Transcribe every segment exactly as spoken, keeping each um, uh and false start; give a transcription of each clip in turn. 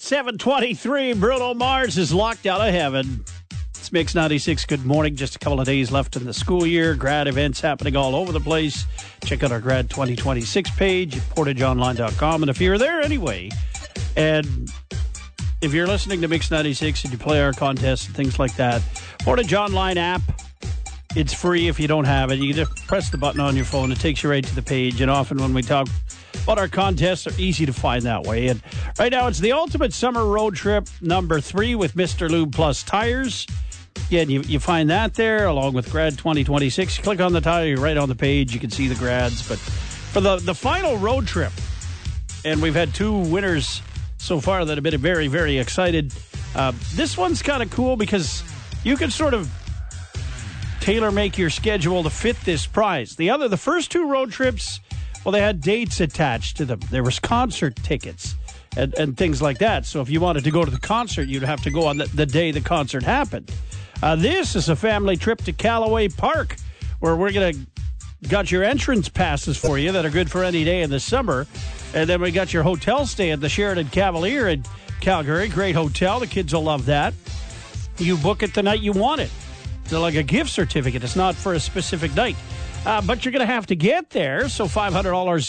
seven twenty-three, Bruno Mars is locked out of heaven. It's Mix ninety-six. Good morning. Just a couple of days left in the school year. Grad events happening all over the place. Check out our Grad twenty twenty-six page at portage online dot com. And if you're there anyway, and if you're listening to Mix ninety-six and you play our contests and things like that, Portage Online app, it's free if you don't have it. You just press the button on your phone. It takes you right to the page. And often when we talk about our contests, they're easy to find that way. And right now it's the Ultimate Summer Road Trip number three with Mister Lube Plus Tires. Again, you, you find that there along with Grad twenty twenty-six. You click on the tire, you're right on the page. You can see the grads. But for the, the final road trip, and we've had two winners so far that have been very, very excited. Uh, this one's kind of cool because you can sort of tailor-make your schedule to fit this prize. The other, the first two road trips, well, they had dates attached to them. There was concert tickets and, and things like that. So if you wanted to go to the concert, you'd have to go on the, the day the concert happened. Uh, this is a family trip to Callaway Park, where we're going to got your entrance passes for you that are good for any day in the summer. And then we got your hotel stay at the Sheraton Cavalier in Calgary. Great hotel. The kids will love that. You book it the night you want it. It's like a gift certificate. It's not for a specific night. Uh, but you're going to have to get there. So five hundred dollars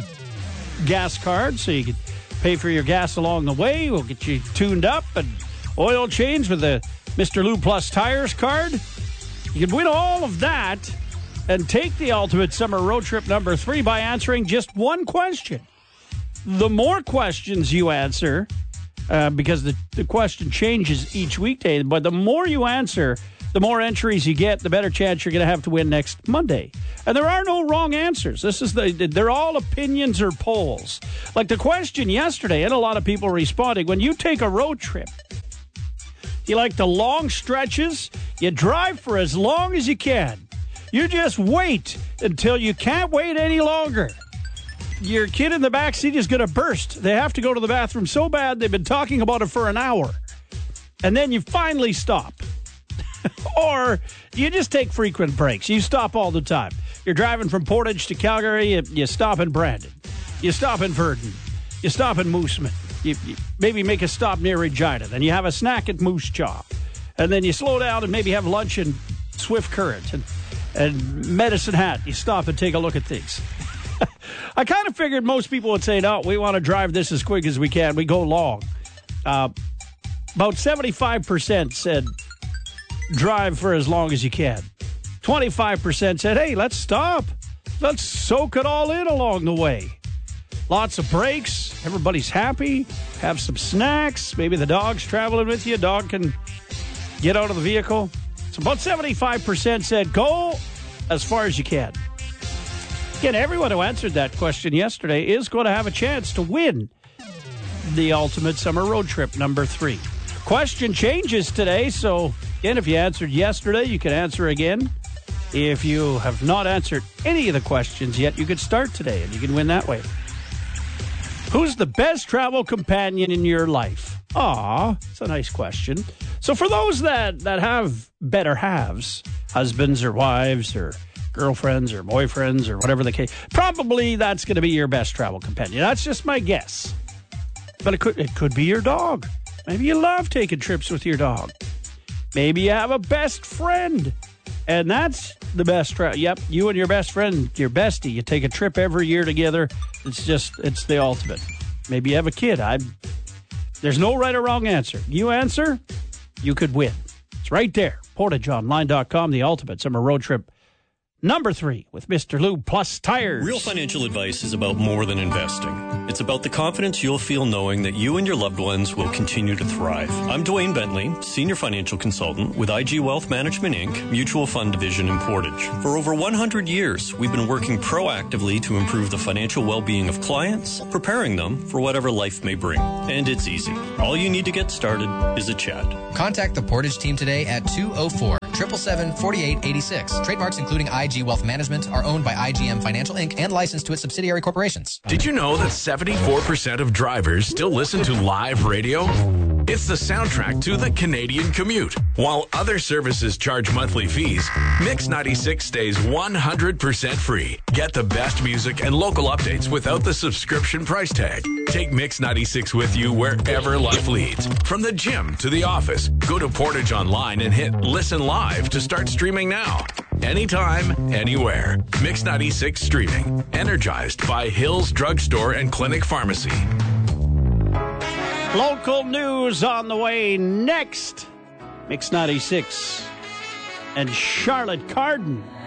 gas card so you can pay for your gas along the way. We'll get you tuned up and oil change with the Mister Lube Plus Tires card. You can win all of that and take the Ultimate Summer Road Trip number three by answering just one question. The more questions you answer, uh, because the, the question changes each weekday, but the more you answer, the more entries you get, the better chance you're going to have to win next Monday. And there are no wrong answers. This is the they're all opinions or polls. Like the question yesterday, and a lot of people responding, when you take a road trip, you like the long stretches, you drive for as long as you can. You just wait until you can't wait any longer. Your kid in the backseat is going to burst. They have to go to the bathroom so bad they've been talking about it for an hour. And then you finally stop. Or you just take frequent breaks. You stop all the time. You're driving from Portage to Calgary. You, you stop in Brandon. You stop in Verdon. You stop in Mooseman. You, you maybe make a stop near Regina. Then you have a snack at Moose Jaw. And then you slow down and maybe have lunch in Swift Current and, and Medicine Hat. You stop and take a look at things. I kind of figured most people would say, no, we want to drive this as quick as we can. We go long. Uh, about seventy-five percent said drive for as long as you can. twenty-five percent said, hey, let's stop. Let's soak it all in along the way. Lots of breaks. Everybody's happy. Have some snacks. Maybe the dog's traveling with you. Dog can get out of the vehicle. So about seventy-five percent said go as far as you can. Again, everyone who answered that question yesterday is going to have a chance to win the Ultimate Summer Road Trip number three. Question changes today, so again, if you answered yesterday, you can answer again. If you have not answered any of the questions yet, you could start today, and you can win that way. Who's the best travel companion in your life? Aw, it's a nice question. So for those that, that have better halves, husbands or wives or girlfriends or boyfriends or whatever the case, probably that's going to be your best travel companion. That's just my guess. But it could it could be your dog. Maybe you love taking trips with your dog. Maybe you have a best friend, and that's the best travel. Yep, you and your best friend, your bestie, you take a trip every year together. It's just, it's the ultimate. Maybe you have a kid. I, there's no right or wrong answer. You answer, you could win. It's right there. portage online dot com, the Ultimate Summer Road Trip number three with Mister Lube Plus Tires. Real financial advice is about more than investing. It's about the confidence you'll feel knowing that you and your loved ones will continue to thrive. I'm Dwayne Bentley, Senior Financial Consultant with I G Wealth Management, Incorporated, Mutual Fund Division in Portage. For over one hundred years, we've been working proactively to improve the financial well-being of clients, preparing them for whatever life may bring. And it's easy. All you need to get started is a chat. Contact the Portage team today at two oh four, seven seven seven, four eight eight six. Trademarks including I G Wealth Management are owned by I G M Financial Incorporated and licensed to its subsidiary corporations. Did you know that seventy-four percent of drivers still listen to live radio? It's the soundtrack to the Canadian commute. While other services charge monthly fees, Mix ninety-six stays one hundred percent free. Get the best music and local updates without the subscription price tag. Take Mix ninety-six with you wherever life leads. From the gym to the office, go to Portage Online and hit Listen Live to start streaming now. Anytime, anywhere. Mix ninety-six streaming. Energized by Hills Drugstore and Clinic Pharmacy. Local news on the way next. Mix ninety-six and Charlotte Cardin.